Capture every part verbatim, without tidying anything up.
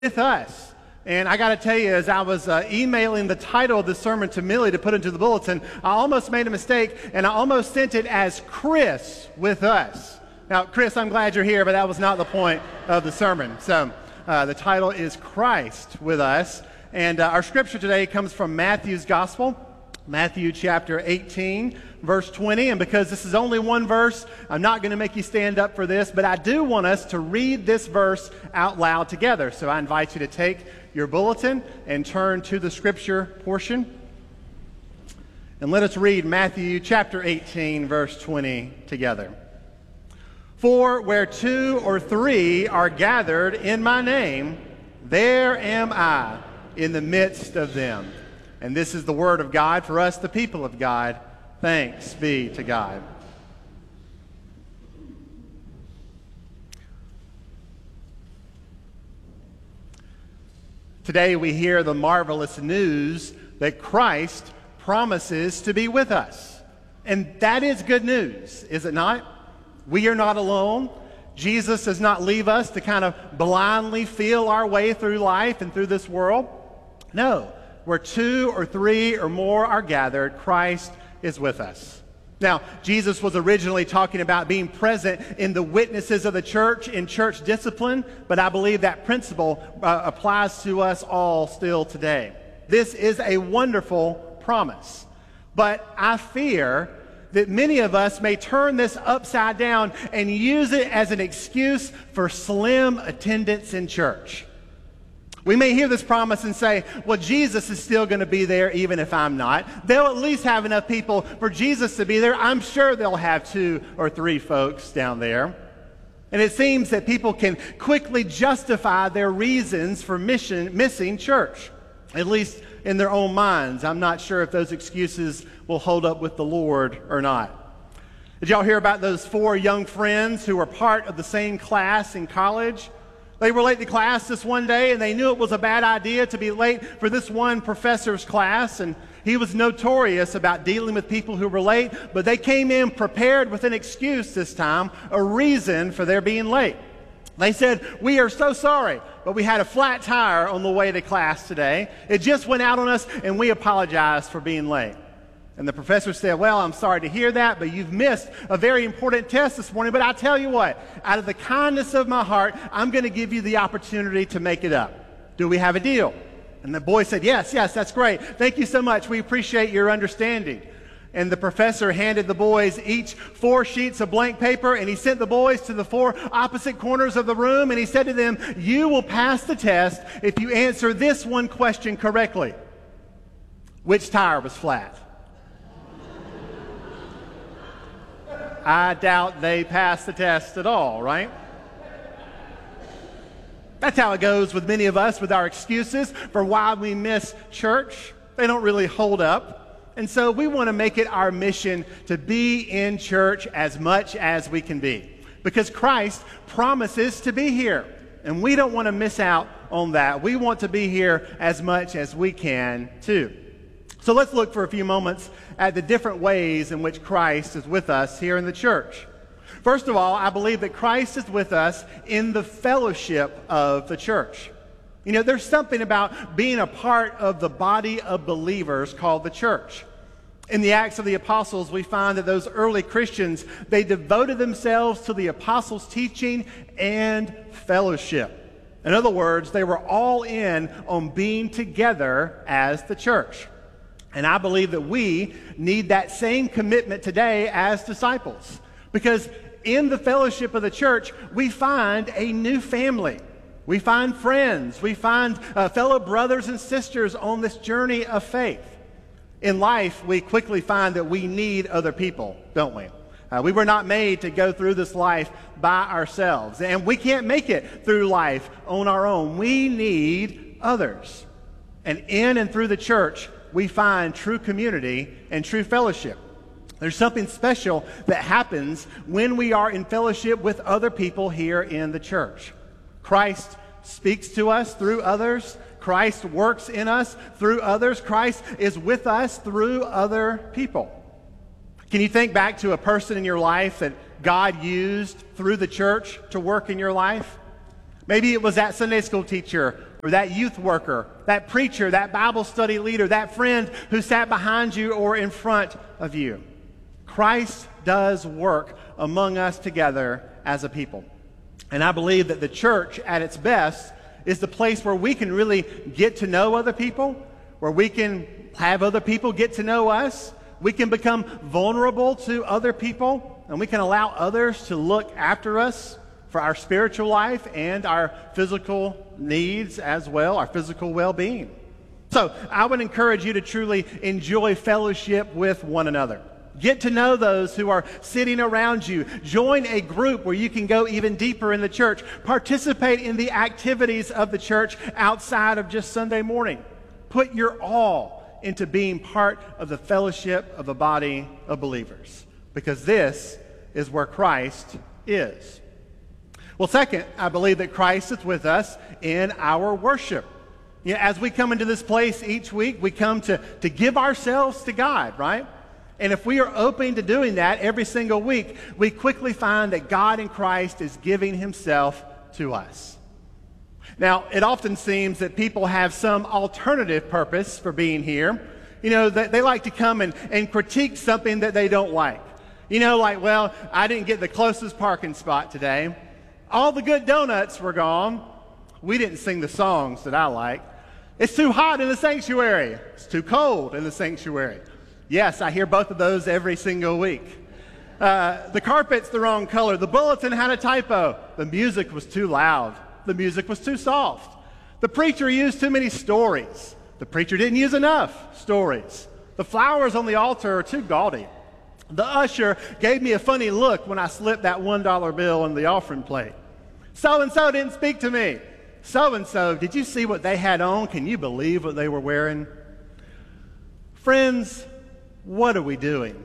with us. And I got to tell you, as I was uh, emailing the title of the sermon to Millie to put into the bulletin, I almost made a mistake, and I almost sent it as Chris with us. Now, Chris, I'm glad you're here, but that was not the point of the sermon. So uh, the title is Christ with us. And uh, our scripture today comes from Matthew's Gospel, Matthew chapter eighteen, verse twenty. And because this is only one verse, I'm not going to make you stand up for this, but I do want us to read this verse out loud together. So I invite you to take your bulletin and turn to the scripture portion. And let us read Matthew chapter eighteen, verse twenty together. For where two or three are gathered in my name, there am I in the midst of them. And this is the word of God for us, the people of God. Thanks be to God. Today we hear the marvelous news that Christ promises to be with us. And that is good news, is it not? We are not alone. Jesus does not leave us to kind of blindly feel our way through life and through this world. No, where two or three or more are gathered, Christ is with us. Now, Jesus was originally talking about being present in the witnesses of the church, in church discipline, but I believe that principle uh, applies to us all still today. This is a wonderful promise, but I fear that many of us may turn this upside down and use it as an excuse for slim attendance in church. We may hear this promise and say, well, Jesus is still going to be there even if I'm not. They'll at least have enough people for Jesus to be there. I'm sure they'll have two or three folks down there. And it seems that people can quickly justify their reasons for mission, missing church, at least in their own minds. I'm not sure if those excuses will hold up with the Lord or not. Did y'all hear about those four young friends who were part of the same class in college? They were late to class this one day, and they knew it was a bad idea to be late for this one professor's class, and he was notorious about dealing with people who were late, but they came in prepared with an excuse this time, a reason for their being late. They said, we are so sorry, but we had a flat tire on the way to class today. It just went out on us, and we apologize for being late. And the professor said, well, I'm sorry to hear that, but you've missed a very important test this morning. But I tell you what, out of the kindness of my heart, I'm going to give you the opportunity to make it up. Do we have a deal? And the boy said, yes, yes, that's great. Thank you so much. We appreciate your understanding. And the professor handed the boys each four sheets of blank paper, and he sent the boys to the four opposite corners of the room, and he said to them, you will pass the test if you answer this one question correctly. Which tire was flat? I doubt they passed the test at all, right? That's how it goes with many of us with our excuses for why we miss church. They don't really hold up. And so we want to make it our mission to be in church as much as we can be, because Christ promises to be here, and we don't want to miss out on that. We want to be here as much as we can too. So let's look for a few moments at the different ways in which Christ is with us here in the church. First of all, I believe that Christ is with us in the fellowship of the church. You know, there's something about being a part of the body of believers called the church. In the Acts of the Apostles, we find that those early Christians, they devoted themselves to the apostles' teaching and fellowship. In other words, they were all in on being together as the church. And I believe that we need that same commitment today as disciples, because in the fellowship of the church, we find a new family. We find friends. We find uh, fellow brothers and sisters on this journey of faith. In life, we quickly find that we need other people, don't we? Uh, we were not made to go through this life by ourselves, and we can't make it through life on our own. We need others. And in and through the church, we find true community and true fellowship. There's something special that happens when we are in fellowship with other people here in the church. Christ speaks to us through others. Christ works in us through others. Christ is with us through other people. Can you think back to a person in your life that God used through the church to work in your life? Maybe it was that Sunday school teacher or that youth worker, that preacher, that Bible study leader, that friend who sat behind you or in front of you. Christ does work among us together as a people. And I believe that the church at its best is the place where we can really get to know other people, where we can have other people get to know us. We can become vulnerable to other people, and we can allow others to look after us for our spiritual life and our physical needs as well, our physical well-being. So I would encourage you to truly enjoy fellowship with one another. Get to know those who are sitting around you. Join a group where you can go even deeper in the church. Participate in the activities of the church outside of just Sunday morning. Put your all into being part of the fellowship of a body of believers, because this is where Christ is. Well, second, I believe that Christ is with us in our worship. You know, as we come into this place each week, we come to, to give ourselves to God, right? And if we are open to doing that every single week, we quickly find that God in Christ is giving himself to us. Now, it often seems that people have some alternative purpose for being here. You know, that they like to come and, and critique something that they don't like. You know, like, well, I didn't get the closest parking spot today. All the good donuts were gone. We didn't sing the songs that I like. It's too hot in the sanctuary. It's too cold in the sanctuary. Yes, I hear both of those every single week. Uh, the carpet's the wrong color. The bulletin had a typo. The music was too loud. The music was too soft. The preacher used too many stories. The preacher didn't use enough stories. The flowers on the altar are too gaudy. The usher gave me a funny look when I slipped that one dollar bill in the offering plate. So-and-so didn't speak to me. So-and-so, did you see what they had on? Can you believe what they were wearing? Friends, what are we doing?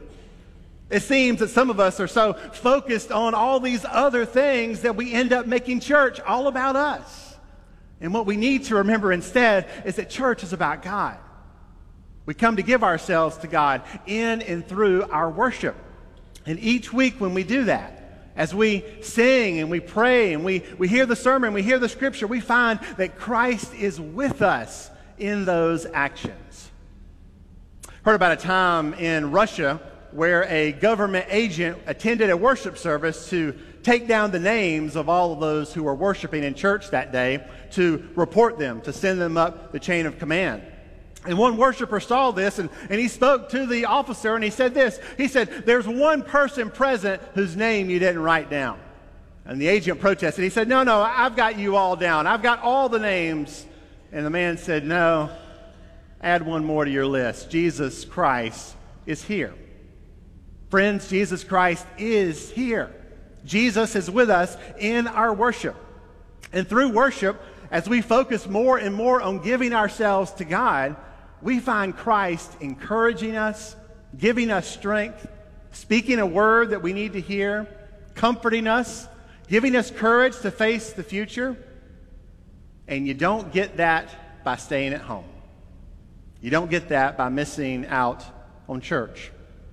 It seems that some of us are so focused on all these other things that we end up making church all about us. And what we need to remember instead is that church is about God. We come to give ourselves to God in and through our worship. And each week when we do that, as we sing and we pray and we, we hear the sermon, we hear the scripture, we find that Christ is with us in those actions. Heard about a time in Russia where a government agent attended a worship service to take down the names of all of those who were worshiping in church that day, to report them, to send them up the chain of command. And one worshiper saw this, and, and he spoke to the officer, and he said this. He said, "There's one person present whose name you didn't write down." And the agent protested. He said, no, no, I've got you all down. I've got all the names. And the man said, no, add one more to your list. Jesus Christ is here. Friends, Jesus Christ is here. Jesus is with us in our worship. And through worship, as we focus more and more on giving ourselves to God, we find Christ encouraging us, giving us strength, speaking a word that we need to hear, comforting us, giving us courage to face the future. And you don't get that by staying at home. You don't get that by missing out on church.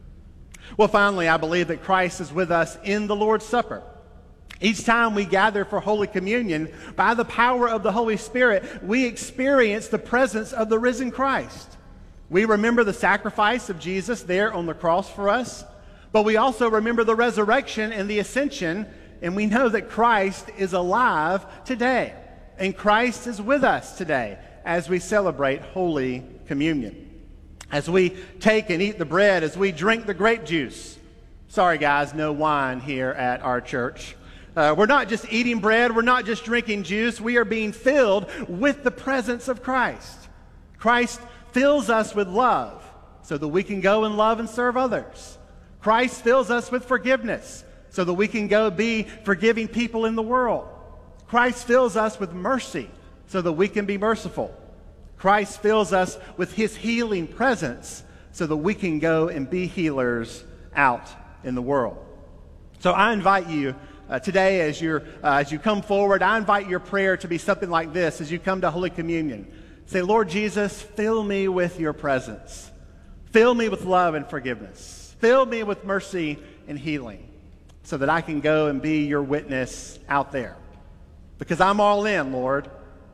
Well, finally, I believe that Christ is with us in the Lord's Supper. Each time we gather for Holy Communion, by the power of the Holy Spirit, we experience the presence of the risen Christ. We remember the sacrifice of Jesus there on the cross for us, but we also remember the resurrection and the ascension, and we know that Christ is alive today, and Christ is with us today as we celebrate Holy Communion. As we take and eat the bread, as we drink the grape juice. Sorry, guys, no wine here at our church. Uh, we're not just eating bread. We're not just drinking juice. We are being filled with the presence of Christ. Christ fills us with love so that we can go and love and serve others. Christ fills us with forgiveness so that we can go be forgiving people in the world. Christ fills us with mercy so that we can be merciful. Christ fills us with his healing presence so that we can go and be healers out in the world. So I invite you uh, today as, you're, uh, as you come forward, I invite your prayer to be something like this as you come to Holy Communion. Say, Lord Jesus, fill me with your presence. Fill me with love and forgiveness. Fill me with mercy and healing so that I can go and be your witness out there. Because I'm all in, Lord.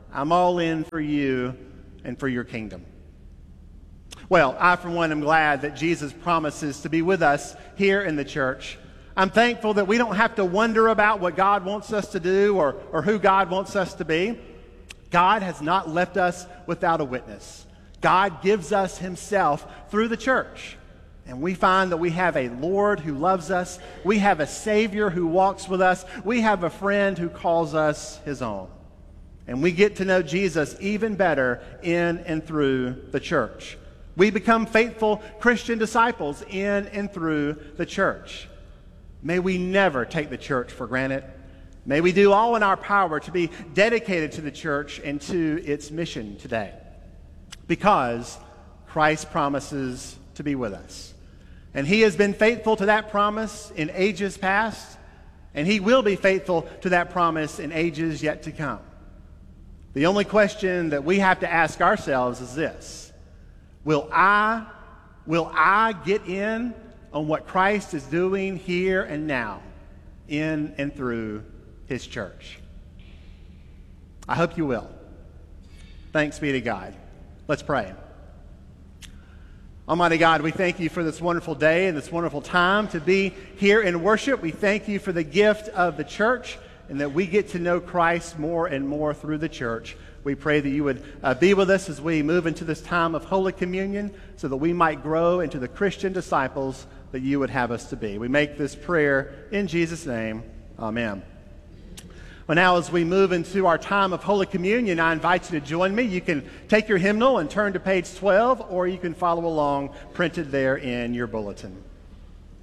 I'm all in for you and for your kingdom. Well, I, for one, am glad that Jesus promises to be with us here in the church. I'm thankful that we don't have to wonder about what God wants us to do or, or who God wants us to be. God has not left us without a witness. God gives us himself through the church. And we find that we have a Lord who loves us. We have a Savior who walks with us. We have a friend who calls us his own. And we get to know Jesus even better in and through the church. We become faithful Christian disciples in and through the church. May we never take the church for granted. May we do all in our power to be dedicated to the church and to its mission today, because Christ promises to be with us. And he has been faithful to that promise in ages past, and he will be faithful to that promise in ages yet to come. The only question that we have to ask ourselves is this: Will I, will I get in on what Christ is doing here and now in and through his church? I hope you will. Thanks be to God. Let's pray. Almighty God, we thank you for this wonderful day and this wonderful time to be here in worship. We thank you for the gift of the church and that we get to know Christ more and more through the church. We pray that you would uh, be with us as we move into this time of Holy Communion so that we might grow into the Christian disciples that you would have us to be. We make this prayer in Jesus' name. Amen. Well, now as we move into our time of Holy Communion, I invite you to join me. You can take your hymnal and turn to page twelve, or you can follow along printed there in your bulletin.